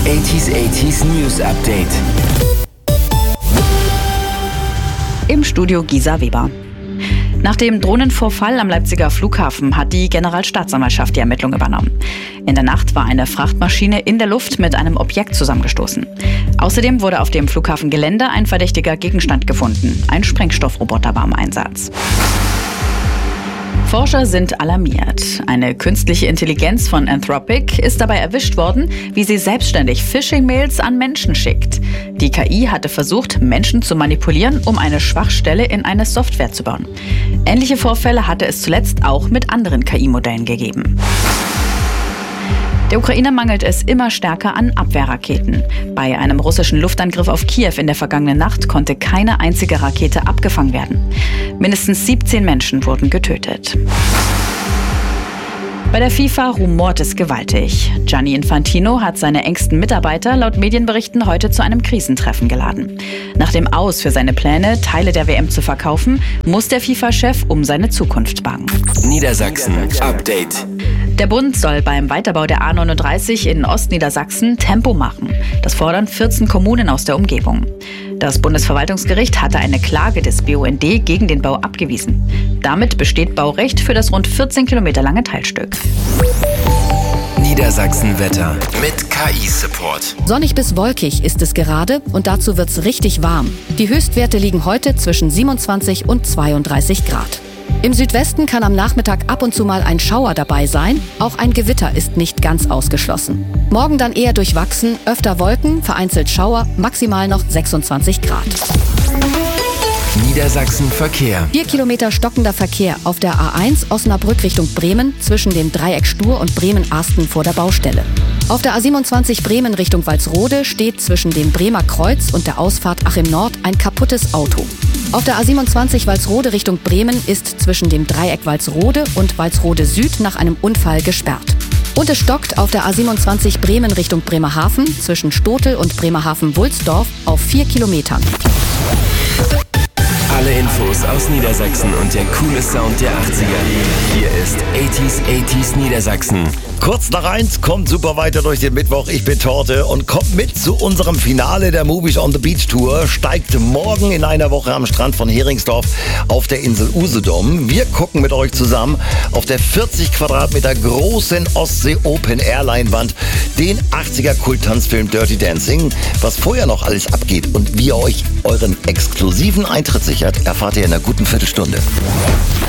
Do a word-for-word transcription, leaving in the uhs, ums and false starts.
achtziger achtziger News Update. Im Studio Gisa Weber. Nach dem Drohnenvorfall am Leipziger Flughafen hat die Generalstaatsanwaltschaft die Ermittlung übernommen. In der Nacht war eine Frachtmaschine in der Luft mit einem Objekt zusammengestoßen. Außerdem wurde auf dem Flughafengelände ein verdächtiger Gegenstand gefunden. Ein Sprengstoffroboter war im Einsatz. Forscher sind alarmiert. Eine künstliche Intelligenz von Anthropic ist dabei erwischt worden, wie sie selbstständig Phishing-Mails an Menschen schickt. Die K I hatte versucht, Menschen zu manipulieren, um eine Schwachstelle in eine Software zu bauen. Ähnliche Vorfälle hatte es zuletzt auch mit anderen K I-Modellen gegeben. Der Ukraine mangelt es immer stärker an Abwehrraketen. Bei einem russischen Luftangriff auf Kiew in der vergangenen Nacht konnte keine einzige Rakete abgefangen werden. Mindestens siebzehn Menschen wurden getötet. Bei der FIFA rumort es gewaltig. Gianni Infantino hat seine engsten Mitarbeiter laut Medienberichten heute zu einem Krisentreffen geladen. Nach dem Aus für seine Pläne, Teile der W M zu verkaufen, muss der FIFA-Chef um seine Zukunft bangen. Niedersachsen Update. Der Bund soll beim Weiterbau der A neununddreißig in Ostniedersachsen Tempo machen. Das fordern vierzehn Kommunen aus der Umgebung. Das Bundesverwaltungsgericht hatte eine Klage des B U N D gegen den Bau abgewiesen. Damit besteht Baurecht für das rund vierzehn Kilometer lange Teilstück. Niedersachsen Wetter mit K I-Support. Sonnig bis wolkig ist es gerade und dazu wird's richtig warm. Die Höchstwerte liegen heute zwischen siebenundzwanzig und zweiunddreißig Grad. Im Südwesten kann am Nachmittag ab und zu mal ein Schauer dabei sein. Auch ein Gewitter ist nicht ganz ausgeschlossen. Morgen dann eher durchwachsen, öfter Wolken, vereinzelt Schauer, maximal noch sechsundzwanzig Grad. Niedersachsen Verkehr. Vier Kilometer stockender Verkehr auf der A eins Osnabrück Richtung Bremen zwischen dem Dreieck Stur und Bremen-Arsten vor der Baustelle. Auf der A siebenundzwanzig Bremen Richtung Walsrode steht zwischen dem Bremer Kreuz und der Ausfahrt Achim Nord ein kaputtes Auto. Auf der A siebenundzwanzig Walsrode Richtung Bremen ist zwischen dem Dreieck Walsrode und Walsrode Süd nach einem Unfall gesperrt. Und es stockt auf der A siebenundzwanzig Bremen Richtung Bremerhaven zwischen Stotel und Bremerhaven-Wulsdorf auf vier Kilometern. Alle Infos aus Niedersachsen und der coole Sound der achtziger. Hier ist achtziger achtziger Niedersachsen. Kurz nach eins kommt super weiter durch den Mittwoch. Ich bin Torte und kommt mit zu unserem Finale der Movies on the Beach Tour. Steigt morgen in einer Woche am Strand von Heringsdorf auf der Insel Usedom. Wir gucken mit euch zusammen auf der vierzig Quadratmeter großen Ostsee Open Air Leinwand den achtziger Kulttanzfilm Dirty Dancing. Was vorher noch alles abgeht und wie ihr euch euren exklusiven Eintritt sichert, erfahrt ihr in einer guten Viertelstunde.